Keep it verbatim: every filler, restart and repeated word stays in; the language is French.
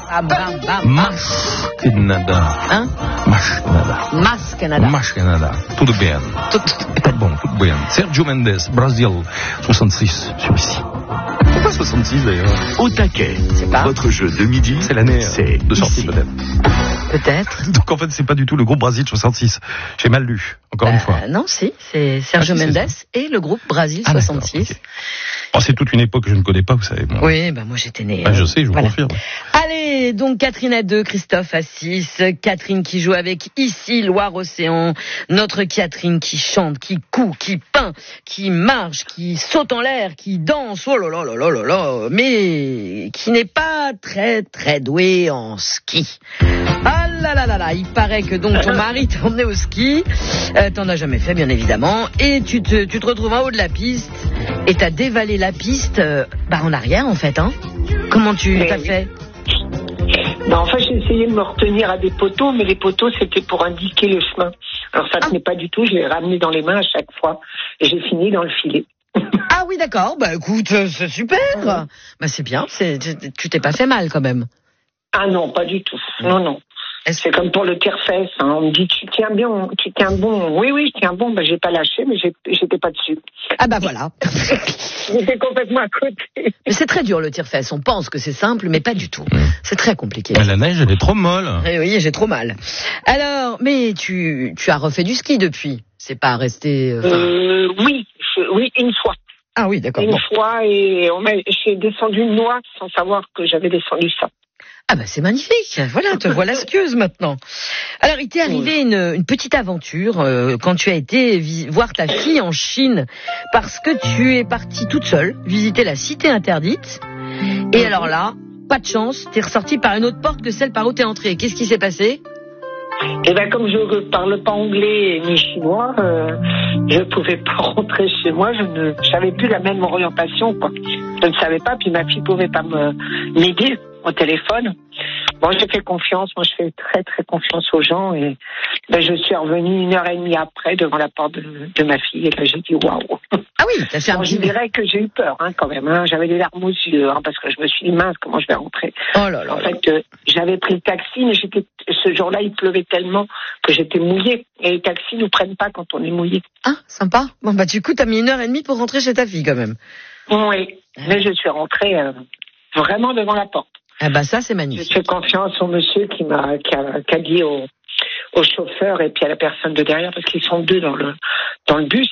Bam, bam, bam. Mas Canada. Hein? Mas Canada. Mas Canada. Mas Canada. Tudo bem. Tout- Tá bom, tudo bem. Sergio Mendes, Brasil, soixante-six, sur ici. Pourquoi soixante-six d'ailleurs? Au taquet. C'est pas. Votre jeu de midi, C'est l'année c'est de sortie ici. peut-être. Peut-être. Donc en fait, c'est pas du tout le groupe Brasil soixante-six. J'ai mal lu, encore Euh, une fois. non, si, c'est Sergio Ah, si, c'est Mendes et le groupe Brasil Ah, d'accord, soixante-six. ok. Oh, c'est toute une époque que je ne connais pas, vous savez. Moi. Oui, bah moi j'étais née. Ah, je euh, sais, je vous voilà. confirme. Allez, donc Catherine à deux, Christophe à six. Catherine qui joue avec ici Loire-Océan. Notre Catherine qui chante, qui coud, qui peint, qui marche, qui saute en l'air, qui danse. Oh là là là là là là. Mais qui n'est pas très très douée en ski. Ah là là là là. Il paraît que donc ton mari t'a emmené au ski. Euh, t'en as jamais fait bien évidemment. Et tu te, tu te retrouves en haut de la piste. Et t'as dévalé la piste euh, bah en arrière en fait, hein. Comment tu Mais t'as oui. fait? Ben, enfin, j'ai essayé de me retenir à des poteaux, mais les poteaux, c'était pour indiquer le chemin. Alors, ça tenait pas du tout. Je l'ai ramené dans les mains à chaque fois. Et j'ai fini dans le filet. Ah oui, d'accord. Bah écoute, euh, c'est super. Bah c'est bien. C'est, tu tu t'es pas fait mal quand même. Ah non, pas du tout. Non, non. Est-ce- C'est comme pour le tire-fesse. Hein. On me dit, tu tiens bien, tu tiens bon. Oui, oui, je tiens bon. Ben, j'ai pas lâché, mais j'ai- j'étais pas dessus. Ah bah voilà. J'étais complètement à côté. Mais c'est très dur le tire-fesse. On pense que c'est simple, mais pas du tout. C'est très compliqué. Mais la neige, elle est trop molle. Eh oui, j'ai trop mal. Alors, mais tu tu as refait du ski depuis. C'est pas resté. euh, enfin- Euh, oui, je- oui, une fois. Ah oui, d'accord. Une Bon. fois, et on m'a, j'ai descendu une noix sans savoir que j'avais descendu ça. Ah bah c'est magnifique. Voilà, te voilà skieuse maintenant. Alors, il t'est arrivé une, une petite aventure euh, quand tu as été vi- voir ta fille en Chine parce que tu es partie toute seule visiter la cité interdite. Et alors là, pas de chance, t'es ressortie par une autre porte que celle par où t'es entrée. Qu'est-ce qui s'est passé? Et ben comme je ne parle pas anglais ni chinois, euh, je pouvais pas rentrer chez moi. Je ne j'avais plus la même orientation, quoi. Je ne savais pas, puis ma fille pouvait pas me m'aider au téléphone. Bon, j'ai fait confiance. Moi, je fais très très confiance aux gens, et ben, je suis revenue une heure et demie après devant la porte de, de ma fille, et là j'ai dit waouh. Ah oui, t'as fait un Bon, je petit... dirais que j'ai eu peur, hein, quand même. Hein. J'avais des larmes aux yeux, hein, parce que je me suis dit mince, comment je vais rentrer. Oh là là En là. fait, euh, j'avais pris le taxi, mais j'étais ce jour-là, il pleuvait tellement que j'étais mouillée. Et les taxis nous prennent pas quand on est mouillé. Ah, sympa. Bon bah du coup, t'as mis une heure et demie pour rentrer chez ta fille quand même. Oui, mais je suis rentrée euh, vraiment devant la porte. Ah bah ça, c'est J'ai magnifique. fait confiance au monsieur qui m'a qui a, qui a dit au, au chauffeur et puis à la personne de derrière, parce qu'ils sont deux dans le dans le bus.